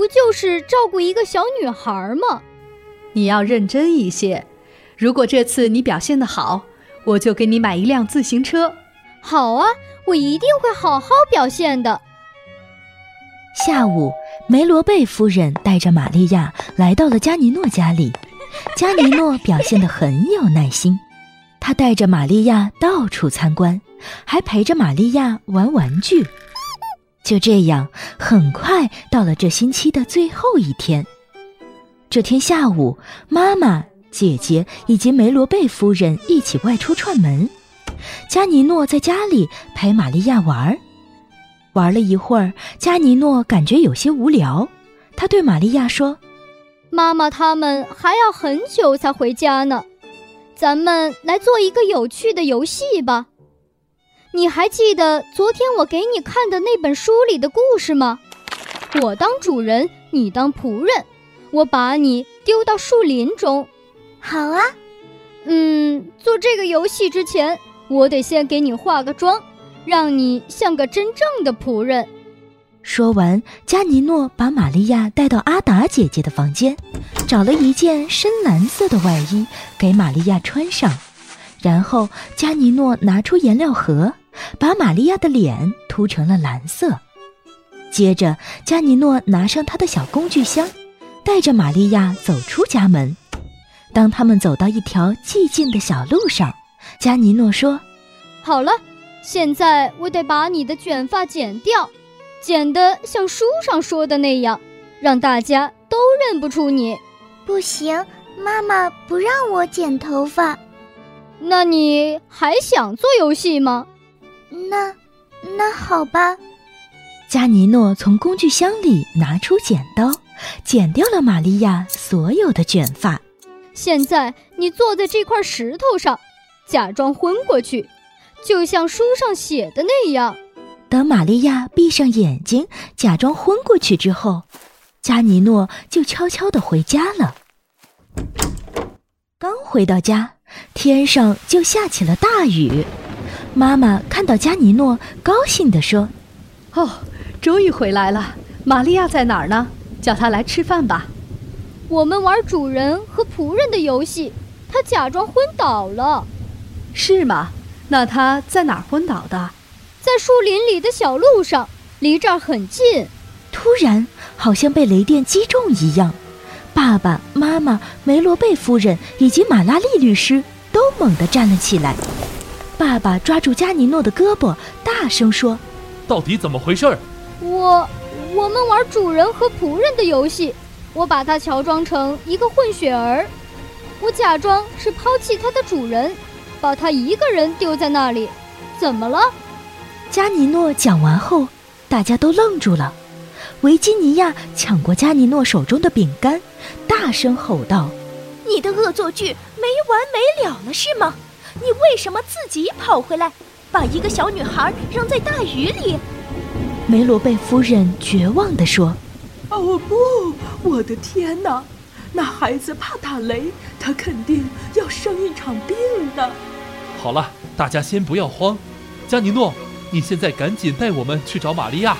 不就是照顾一个小女孩吗？ 你要认真一些，如果这次你表现得好，我就给你买一辆自行车。 好啊，我一定会好好表现的。 下午，梅罗贝夫人带着玛利亚来到了加尼诺家里。加尼诺表现得很有耐心，他带着玛利亚到处参观，还陪着玛利亚玩玩具。就这样，很快到了这星期的最后一天。这天下午，妈妈、姐姐以及梅罗贝夫人一起外出串门。加尼诺在家里陪玛利亚玩了一会儿，加尼诺感觉有些无聊，他对玛利亚说： 妈妈他们还要很久才回家呢，咱们来做一个有趣的游戏吧。你还记得昨天我给你看的那本书里的故事吗？我当主人，你当仆人，我把你丢到树林中。 好啊。 做这个游戏之前，我得先给你化个妆，让你像个真正的仆人。 说完，加尼诺把玛利亚带到阿达姐姐的房间，找了一件深蓝色的外衣给玛利亚穿上，然后加尼诺拿出颜料盒，把玛利亚的脸涂成了蓝色。接着，加尼诺拿上他的小工具箱，带着玛利亚走出家门。当他们走到一条寂静的小路上，加尼诺说： 好了，现在我得把你的卷发剪掉，剪得像书上说的那样，让大家都认不出你。 不行，妈妈不让我剪头发。 那你还想做游戏吗？ 那好吧。 加尼诺从工具箱里拿出剪刀，剪掉了玛利亚所有的卷发。 现在你坐在这块石头上，假装昏过去，就像书上写的那样。 等玛利亚闭上眼睛，假装昏过去之后，加尼诺就悄悄地回家了。刚回到家，天上就下起了大雨。妈妈看到加尼诺，高兴地说： 终于回来了，玛利亚在哪儿呢？叫她来吃饭吧。 我们玩主人和仆人的游戏，她假装昏倒了。 是吗？那她在哪儿昏倒的？ 在树林里的小路上，离这儿很近。 突然，好像被雷电击中一样，爸爸妈妈、梅罗贝夫人以及马拉利律师都猛地站了起来。爸爸抓住加尼诺的胳膊，大声说： 到底怎么回事？ 我们玩主人和仆人的游戏，我把它乔装成一个混血儿，我假装是抛弃它的主人，把它一个人丢在那里。怎么了？ 加尼诺讲完后，大家都愣住了。维吉尼亚抢过加尼诺手中的饼干，大声吼道： 你的恶作剧没完没了了是吗？你为什么自己跑回来，把一个小女孩扔在大雨里？ 梅罗贝夫人绝望地说： 不，我的天哪，那孩子怕打雷，他肯定要生一场病的。 好了，大家先不要慌，加尼诺，你现在赶紧带我们去找玛利亚。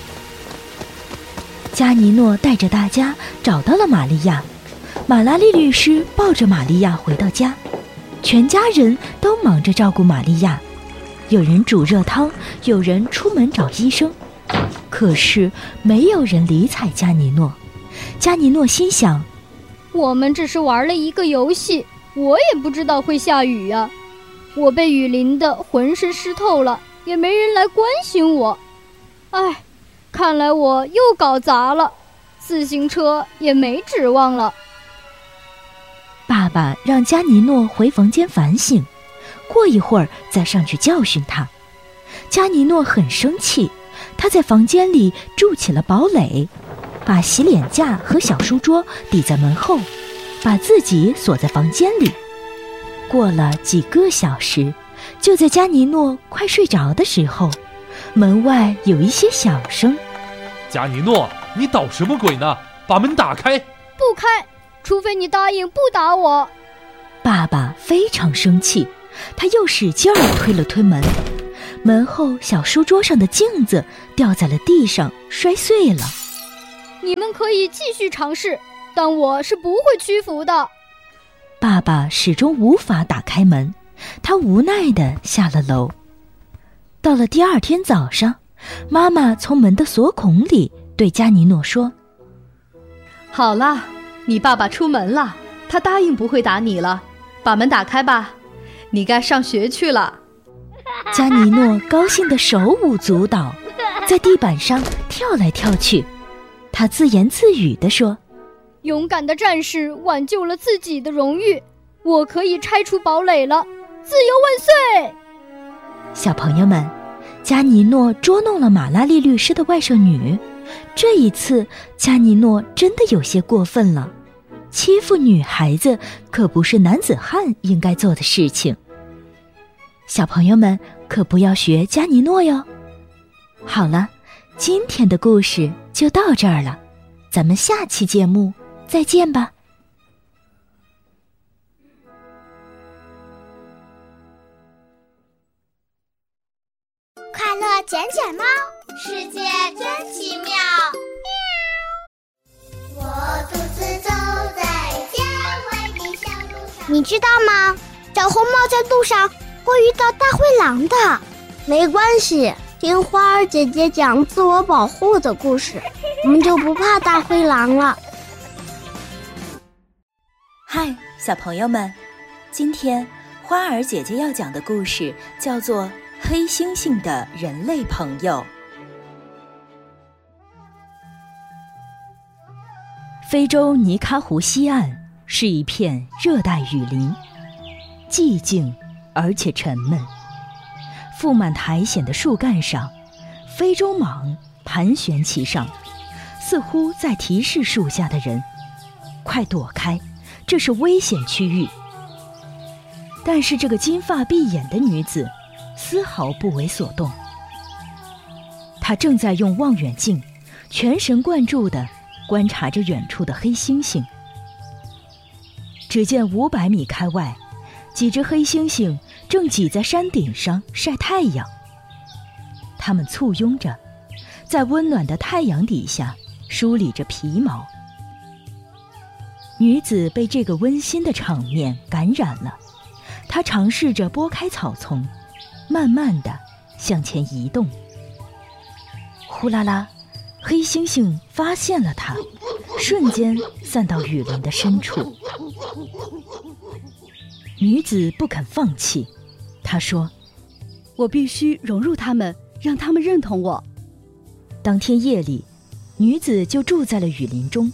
加尼诺带着大家找到了玛利亚，马拉利律师抱着玛利亚回到家，全家人都忙着照顾玛利亚，有人煮热汤，有人出门找医生，可是没有人理睬加尼诺。加尼诺心想： 我们只是玩了一个游戏，我也不知道会下雨呀。我被雨淋得浑身湿透了，也没人来关心我。唉，看来我又搞砸了，自行车也没指望了。 爸爸让加尼诺回房间反省，过一会儿再上去教训他。加尼诺很生气，他在房间里筑起了堡垒，把洗脸架和小书桌抵在门后，把自己锁在房间里。过了几个小时，就在加尼诺快睡着的时候，门外有一些响声。 加尼诺，你捣什么鬼呢？把门打开！ 不开，除非你答应不打我。 爸爸非常生气，他又使劲儿推了推门，门后小书桌上的镜子掉在了地上，摔碎了。 你们可以继续尝试，但我是不会屈服的。 爸爸始终无法打开门，他无奈地下了楼。到了第二天早上，妈妈从门的锁孔里对加尼诺说： 好了，你爸爸出门了，他答应不会打你了，把门打开吧，你该上学去了。 加尼诺高兴得手舞足蹈，在地板上跳来跳去。他自言自语地说： 勇敢的战士挽救了自己的荣誉，我可以拆除堡垒了，自由万岁！ 小朋友们，加尼诺捉弄了马拉利律师的外甥女，这一次加尼诺真的有些过分了，欺负女孩子可不是男子汉应该做的事情。小朋友们可不要学加尼诺哟。好了，今天的故事就到这儿了，咱们下期节目再见吧。 快乐捡捡猫，世界真奇妙。我独自走在郊外的小路上。你知道吗？小红帽在路上会遇到大灰狼的。没关系，听花儿姐姐讲自我保护的故事，我们就不怕大灰狼了。 嗨，小朋友们，今天花儿姐姐要讲的故事叫做《黑猩猩的人类朋友》。非洲尼卡湖西岸是一片热带雨林，寂静而且沉闷。覆满苔藓的树干上，非洲蟒盘旋其上，似乎在提示树下的人：快躲开，这是危险区域。但是这个金发碧眼的女子丝毫不为所动，她正在用望远镜全神贯注地观察着远处的黑猩猩。只见500米开外，几只黑猩猩正挤在山顶上晒太阳，它们簇拥着，在温暖的太阳底下梳理着皮毛。女子被这个温馨的场面感染了，她尝试着拨开草丛，慢慢地向前移动。呼啦啦，黑猩猩发现了她，瞬间散到雨林的深处。女子不肯放弃，她说： 我必须融入他们，让他们认同我。 当天夜里，女子就住在了雨林中。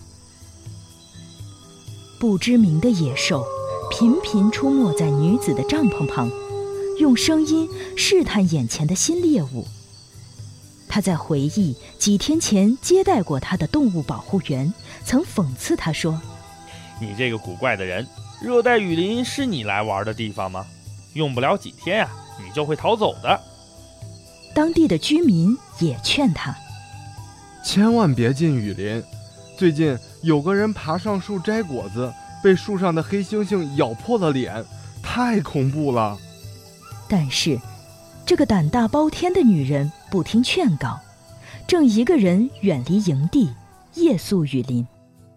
不知名的野兽频频出没在女子的帐篷旁，用声音试探眼前的新猎物。她在回忆几天前接待过她的动物保护员曾讽刺她说： 你这个古怪的人，热带雨林是你来玩的地方吗？用不了几天啊，你就会逃走的。 当地的居民也劝她： 千万别进雨林，最近有个人爬上树摘果子，被树上的黑猩猩咬破了脸，太恐怖了。 但是这个胆大包天的女人不听劝告，正一个人远离营地，夜宿雨林。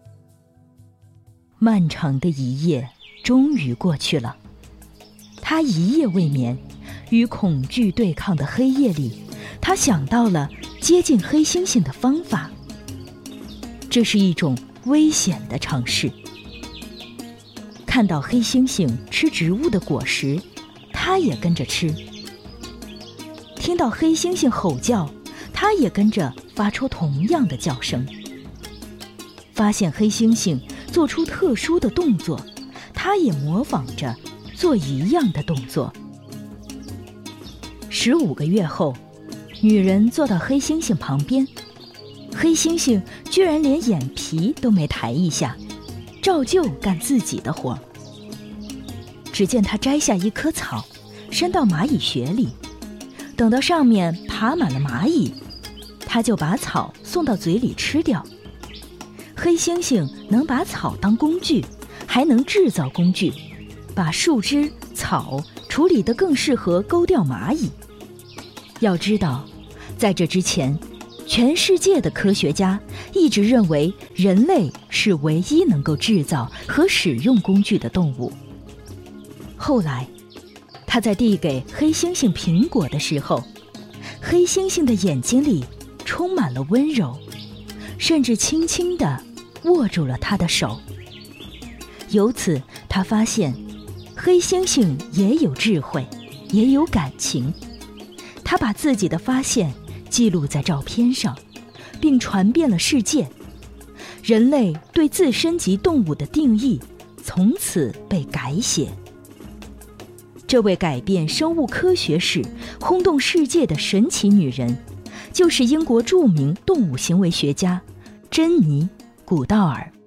漫长的一夜终于过去了，她一夜未眠，与恐惧对抗的黑夜里，她想到了接近黑猩猩的方法。这是一种危险的尝试。看到黑猩猩吃植物的果实，它也跟着吃。听到黑猩猩吼叫，它也跟着发出同样的叫声。发现黑猩猩做出特殊的动作，它也模仿着做一样的动作。15个月后，女人坐到黑猩猩旁边，黑猩猩居然连眼皮都没抬一下，照旧干自己的活。只见他摘下一棵草，伸到蚂蚁穴里，等到上面爬满了蚂蚁，他就把草送到嘴里吃掉。黑猩猩能把草当工具，还能制造工具，把树枝、草处理得更适合勾掉蚂蚁。要知道，在这之前， 全世界的科学家一直认为人类是唯一能够制造和使用工具的动物。后来，他在递给黑猩猩苹果的时候，黑猩猩的眼睛里充满了温柔，甚至轻轻地握住了他的手。由此，他发现黑猩猩也有智慧，也有感情。他把自己的发现记录在照片上，并传遍了世界。人类对自身及动物的定义从此被改写。这位改变生物科学史、轰动世界的神奇女人，就是英国著名动物行为学家珍妮·古道尔。